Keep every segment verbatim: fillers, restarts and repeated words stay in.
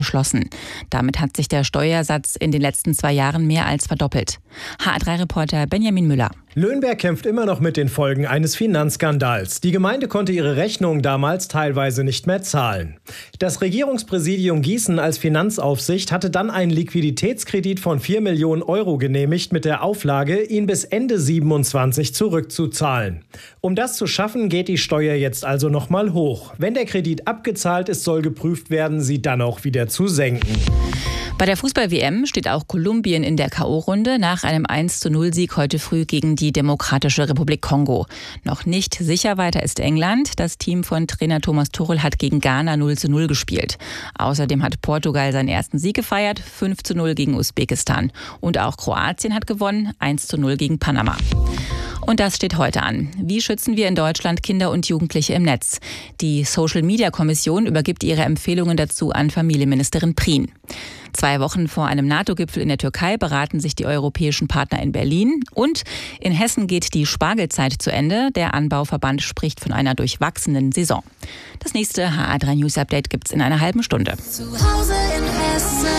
beschlossen. Damit hat sich der Steuersatz in den letzten zwei Jahren mehr als verdoppelt. H A drei Reporter Benjamin Müller. Löhnberg kämpft immer noch mit den Folgen eines Finanzskandals. Die Gemeinde konnte ihre Rechnungen damals teilweise nicht mehr zahlen. Das Regierungspräsidium Gießen als Finanzaufsicht hatte dann einen Liquiditätskredit von vier Millionen Euro genehmigt mit der Auflage, ihn bis Ende siebenundzwanzig zurückzuzahlen. Um das zu schaffen, geht die Steuer jetzt also nochmal hoch. Wenn der Kredit abgezahlt ist, soll geprüft werden, sie dann auch wieder zu senken. Bei der Fußball-W M steht auch Kolumbien in der K O-Runde nach einem eins zu null Sieg heute früh gegen die Demokratische Republik Kongo. Noch nicht sicher weiter ist England. Das Team von Trainer Thomas Tuchel hat gegen Ghana null zu null gespielt. Außerdem hat Portugal seinen ersten Sieg gefeiert, fünf zu null gegen Usbekistan. Und auch Kroatien hat gewonnen, eins zu null gegen Panama. Und das steht heute an. Wie schützen wir in Deutschland Kinder und Jugendliche im Netz? Die Social-Media-Kommission übergibt ihre Empfehlungen dazu an Familienministerin Prien. Zwei Wochen vor einem NATO-Gipfel in der Türkei beraten sich die europäischen Partner in Berlin. Und in Hessen geht die Spargelzeit zu Ende. Der Anbauverband spricht von einer durchwachsenen Saison. Das nächste H A drei News Update gibt's in einer halben Stunde. Zu Hause in Hessen.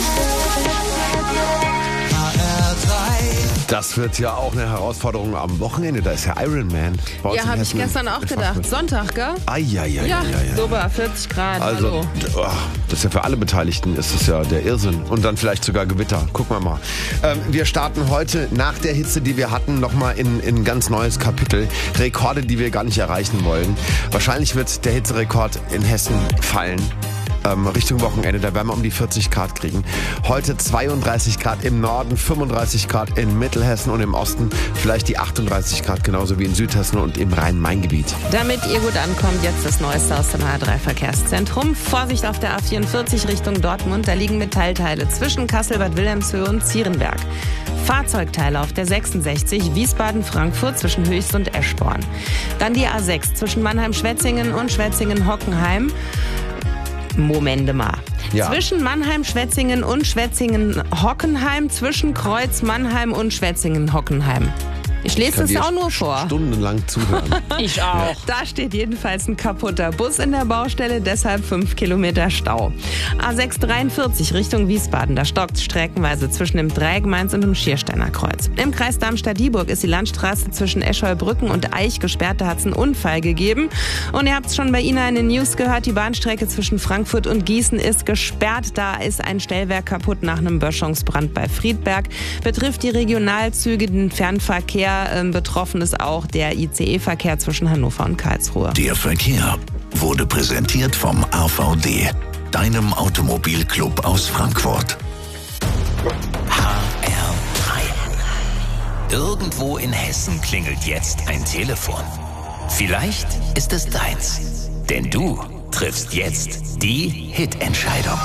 Das wird ja auch eine Herausforderung am Wochenende. Da ist ja Ironman. Ja, habe ich gestern auch gedacht. Sonntag, gell? Eieiei. Ja, ja, ja. super, vierzig Grad. Also, hallo. Oh, das ist ja für alle Beteiligten, ist das ja der Irrsinn. Und dann vielleicht sogar Gewitter. Gucken wir mal. Ähm, wir starten heute nach der Hitze, die wir hatten, nochmal in, in ein ganz neues Kapitel. Rekorde, die wir gar nicht erreichen wollen. Wahrscheinlich wird der Hitzerekord in Hessen fallen. Ähm, Richtung Wochenende, da werden wir um die vierzig Grad kriegen. Heute zweiunddreißig Grad im Norden, fünfunddreißig Grad in Mittelhessen und im Osten, vielleicht die achtunddreißig Grad, genauso wie in Südhessen und im Rhein-Main-Gebiet. Damit ihr gut ankommt, jetzt das Neueste aus dem H A drei Verkehrszentrum. Vorsicht auf der A vierundvierzig Richtung Dortmund, da liegen Metallteile zwischen Kassel-Bad Wilhelmshöhe und Zierenberg. Fahrzeugteile auf der sechsundsechzig Wiesbaden-Frankfurt zwischen Höchst und Eschborn. Dann die A sechs zwischen Mannheim-Schwetzingen und Schwetzingen-Hockenheim. Momente mal. Ja. Zwischen Mannheim-Schwetzingen und Schwetzingen-Hockenheim, zwischen Kreuz Mannheim und Schwetzingen-Hockenheim. Ich lese das auch nur vor. Stundenlang zuhören. Ich auch. Ja. Da steht jedenfalls ein kaputter Bus in der Baustelle, deshalb fünf Kilometer Stau. A sechs dreiundvierzig Richtung Wiesbaden, da stockt streckenweise zwischen dem Dreieck Mainz und dem Schiersteiner Kreuz. Im Kreis Darmstadt-Dieburg ist die Landstraße zwischen Escholbrücken und Eich gesperrt, da hat es einen Unfall gegeben. Und ihr habt es schon bei Ina in den News gehört, die Bahnstrecke zwischen Frankfurt und Gießen ist gesperrt. Da ist ein Stellwerk kaputt nach einem Böschungsbrand bei Friedberg. Betrifft die Regionalzüge, den Fernverkehr. Betroffen ist auch der I C E-Verkehr zwischen Hannover und Karlsruhe. Der Verkehr wurde präsentiert vom A V D, deinem Automobilclub aus Frankfurt. H R drei. Irgendwo in Hessen klingelt jetzt ein Telefon. Vielleicht ist es deins, denn du triffst jetzt die Hit-Entscheidung.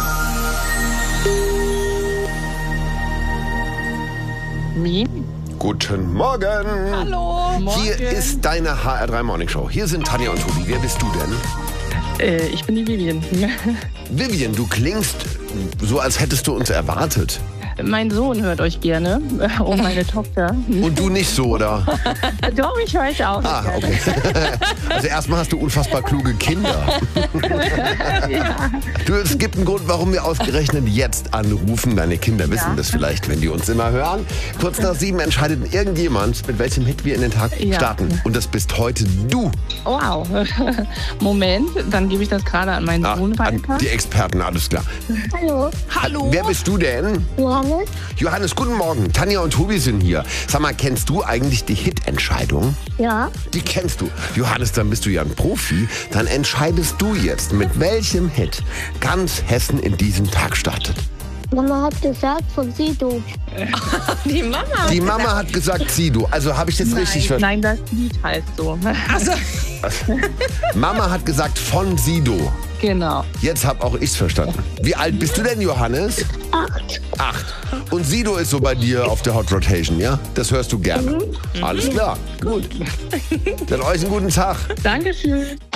Wie? Guten Morgen. Hallo. Morgen. Hier ist deine H R drei Morning Show. Hier sind Tanja und Tobi. Wer bist du denn? Äh, ich bin die Vivian. Vivian, du klingst so, als hättest du uns erwartet. Mein Sohn hört euch gerne und meine Tochter. Und du nicht so, oder? Doch, ich höre euch auch. Ah, okay. Also erstmal hast du unfassbar kluge Kinder. Ja. Du, es gibt einen Grund, warum wir ausgerechnet jetzt anrufen. Deine Kinder wissen Ja. das vielleicht, wenn die uns immer hören. Kurz nach sieben entscheidet irgendjemand, mit welchem Hit wir in den Tag Ja. starten. Und das bist heute du. Wow. Moment, dann gebe ich das gerade an meinen Ah, Sohn an weiter. die Experten, alles klar. Hallo, Hallo. Wer bist du denn? Johannes. Johannes, guten Morgen. Tanja und Tobi sind hier. Sag mal, kennst du eigentlich die Hit-Entscheidung? Ja, Die kennst du. Johannes, dann bist du ja ein Profi. Dann entscheidest du jetzt, mit welchem Hit ganz Hessen in diesen Tag startet. Mama hat gesagt von Sido. Die Mama. Die Mama hat gesagt Sido. Also habe ich das richtig verstanden? Nein, das Lied heißt so. Also, Mama hat gesagt von Sido. Genau. Jetzt habe auch ich's verstanden. Wie alt bist du denn, Johannes? Acht. Acht. Und Sido ist so bei dir auf der Hot Rotation, ja? Das hörst du gerne. Alles klar. Gut. Dann euch einen guten Tag. Dankeschön.